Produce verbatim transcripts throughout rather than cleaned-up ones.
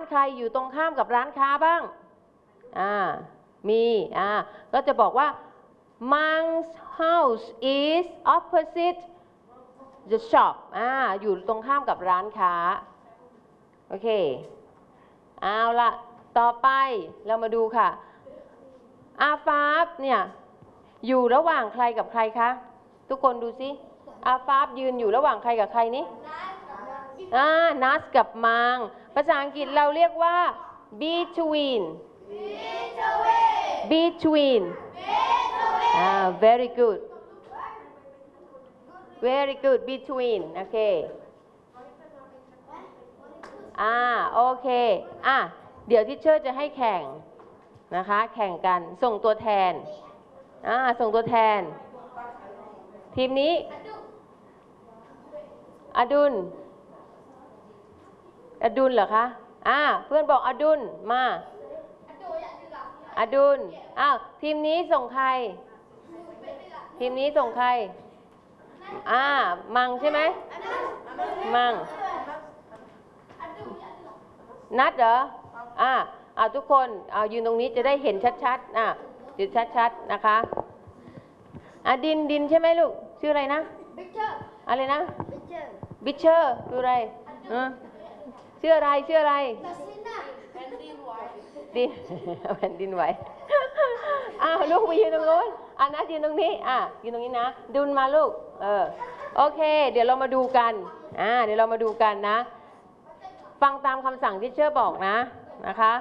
ใครอยู่ตรงข้ามกับร้านค้าบ้างอ่ามีอ่าก็จะบอกว่า Mang's house is opposite the shop อ่าอยู่ตรงข้ามกับร้านค้าโอเคเอาละต่อไปเรามาดูค่ะอาฟาฟเนี่ยอยู่ระหว่างใครกับใครคะทุกคนดูสิอาฟาฟยืนอยู่ระหว่างใครกับใครนี่อ่านัสกับมังภาษาอังกฤษเราเรียกว่า between between อ่า very good very good between โอเคอ่าโอเคอ่ะเดี๋ยวทิเชอร์จะให้แข่งนะคะแข่งกันส่งตัวแทนอ่าส่งตัวแทนทีมนี้อดุลอดุลเหรอคะอ่าเพื่อนบอกอดุลมาอดุลอ้าวทีมนี้ส่งใครทีมนี้ส่งใครอ่ามังใช่ไหมมังนัดเหรออ่าเอาทุกคนเอายืนตรงนี้จะได้เห็นชัดๆอ่ะจุดชัดๆนะคะอ่ะดินดินใช่ไหมลูกชื่ออะไรนะอะไรนะบิชเชอร์คืออะไรชื่ออะไรชื่ออะไรดินแผ่นดินไหวอ้าวลูกไปยืนตรงนู้นอ่ะนัดยืนตรงนี้อ่ะยืนตรงนี้นะดุลมาลูกเออโอเคเดี๋ยวเรามาดูกันอ่าเดี๋ยวเรามาดูกันนะฟังตามคำสั่งที่เชื่อบอกนะนะคะ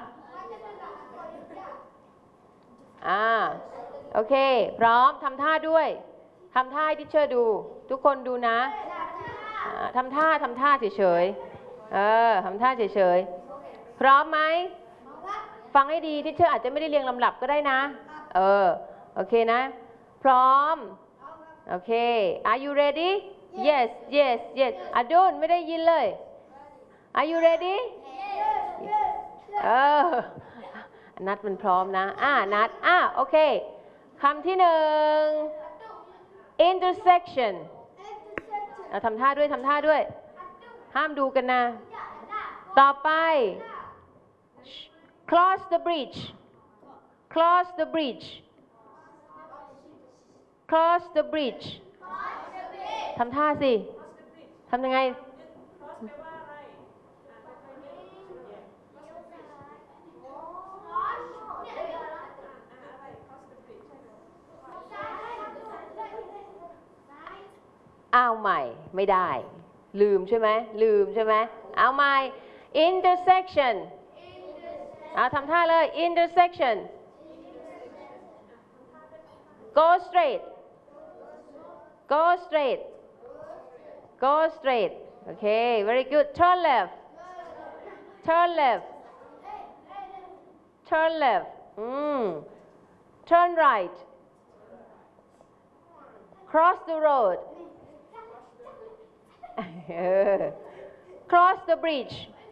อ่าโอเคพร้อมทำท่าด้วยทำท่าที่เชื่อดูทุกคนดูนะทำท่าทำท่าเฉยๆเออทำท่าเฉยๆพร้อมไหมฟังให้ดีที่เชื่ออาจจะไม่ได้เรียงลำดับก็ได้นะเออโอเคนะพร้อมโอเค Are you ready Yes yes yes อดุลไม่ได้ยินเลย Are you ready เออนัดมันพร้อมนะอ่านัดอ่าโอเคคำที่หนึ่ง intersection ทำท่าด้วยทำท่าด้วยห้ามดูกันนะต่อไป cross the bridge cross the bridge cross the bridge ทำท่าสิทำยังไงเอาใหม่ไม่ได้ลืมใช่ไหมลืมใช่ไหมเอาใหม่ intersection เอาทำท่าเลย intersection go straight go straight go straight okay very good turn left turn left turn left อืม turn right cross the road cross the bridge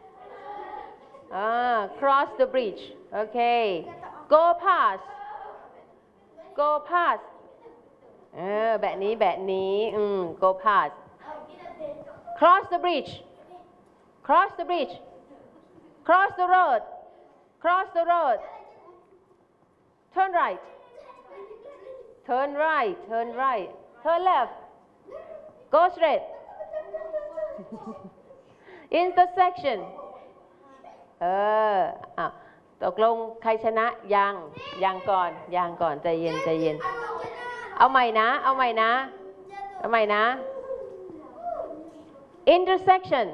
ah cross the bridge okay go past go past เออแบบนี้แบบนี้อืม go past cross the bridge cross the bridge cross the road cross the road turn right turn right turn right turn left go straight intersection เอออ่ะตกลงใครชนะยังยังก่อนยังก่อนใจเย็นใจเย็นเอาใหม่นะเอาใหม่นะเอาใหม่นะ intersection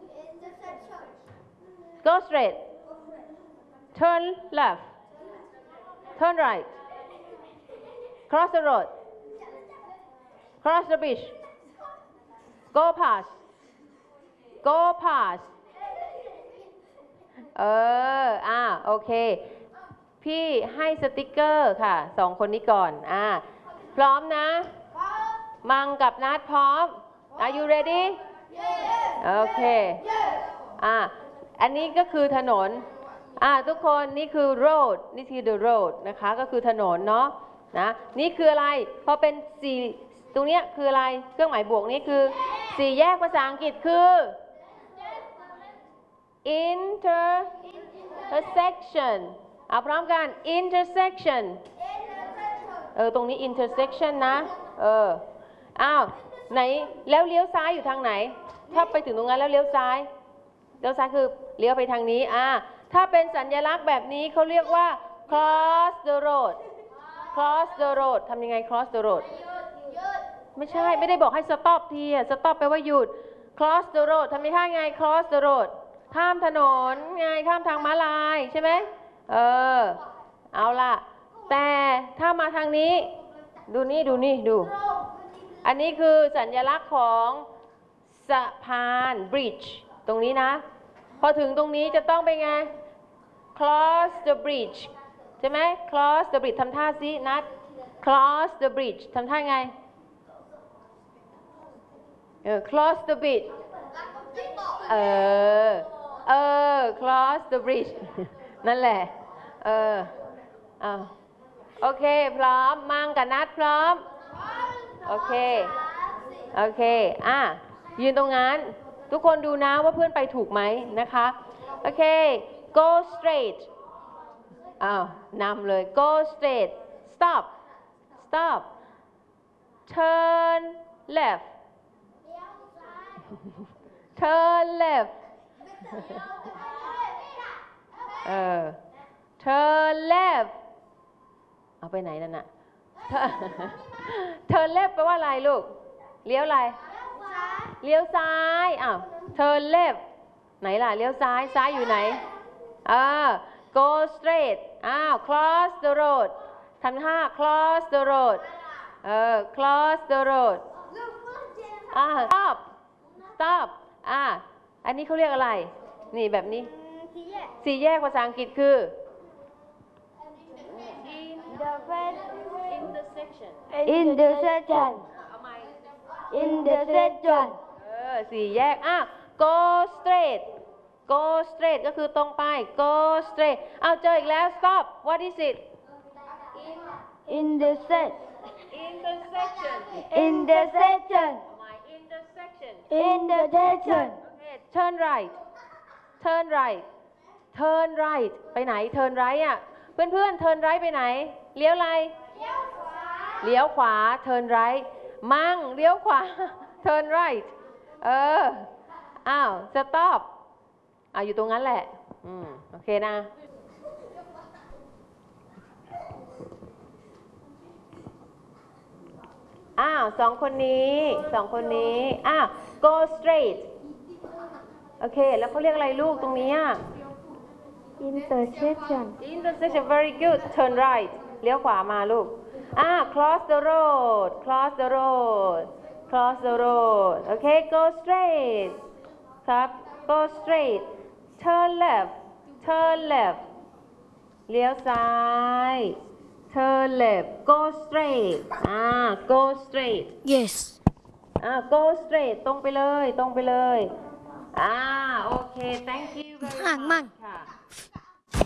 go straight turn left turn right cross the road cross the bridge go past go past เอออ่าโอเคพี่ให้สติกเกอร์ค่ะสองคนนี้ก่อนอ่าพร้อมนะมังกับนัดพร้อม Are you ready โอเคอ่าอันนี้ก็คือถนนอ่าทุกคนนี่คือ road นี่คือ the road นะคะก็คือถนนเนาะนะนี่คืออะไรพอเป็นสี่ตรงนี้คืออะไรเครื่องหมายบวกนี้คือสี่แยกภาษาอังกฤษคือ inter intersection เอาพร้อมกัน intersection เออตรงนี้ intersection นะเอออ้าวไหนแล้วเลี้ยวซ้ายอยู่ทางไหนถ้าไปถึงตรงนั้นแล้วเลี้ยวซ้ายเลี้ยวซ้ายคือเลี้ยวไปทางนี้อ่าถ้าเป็นสัญลักษณ์แบบนี้เขาเรียกว่า cross the road cross the road ทำยังไง cross the road ไม่ใช่ไม่ได้บอกให้ stop ทีอะ stop แปลว่าหยุด cross the road ทำยังไง cross the road ข้ามถนนไงข้ามทางม้าลายใช่ไหมเออเอาล่ะแต่ถ้ามาทางนี้ดูนี่ดูนี่ดูอันนี้คือสัญลักษณ์ของสะพาน bridge ตรงนี้นะพอถึงตรงนี้จะต้องเป็นไง cross the bridge ใช่ไหม cross the bridge ทำท่าซินัด cross the bridge ทำท่าไงเออ cross the bridge เออเออ cross the bridge นั่นแหละเอออ้าวโอเคพร้อมมังกับนัดพร้อมโอเคโอเคอ่ะยืนตรงนั้นทุกคนดูนะว่าเพื่อนไปถูกไหมนะคะโอเค go straight อ้าวนำเลย go straight stop stop turn left turn left เออ turn left เอาไปไหนนั่นน่ะ turn left แปลว่าอะไรลูกเลี้ยวอะไรเลี้ยวซ้ายอ้าว turn left ไหนล่ะเลี้ยวซ้ายซ้ายอยู่ไหนอ่า go straight อ้าว cross the road ทำท่า cross the road เออ cross the road อ่า stop stop อ่าอันนี้เขาเรียกอะไรนี่แบบนี้สี่แยกภาษาอังกฤษคือ intersection intersection เอาใหม่ intersection เออสี่แยกอ่ะ go straight go straight ก็คือตรงไป go straight เอาเจออีกแล้ว stop what is it intersection intersection intersection เอาใหม่ intersection intersection okay turn right turn right turn right ไปไหน turn right อ่ะเพื่อนเพื่อน turn right ไปไหนเลี้ยวอะไรเลี้ยวขวา turn right มั่งเลี้ยวขวา turn right เอออ้าว stop อ่ะอยู่ตรงนั้นแหละอืมโอเคนะอ้าวสองคนนี้สองคนนี้อ้าว go straight โอเคแล้วเขาเรียกอะไรลูกตรงนี้อ่ะ intersection intersection very good turn right เลี้ยวขวามาลูกอ่า cross the road cross the road cross the road โอเค go straight ครับ go straight turn left turn left เลี้ยวซ้าย turn left go straight อ่า go straight yes อ่า go straight ตรงไปเลยตรงไปเลยอ่าโอเค thank you very ห่างมั่ง much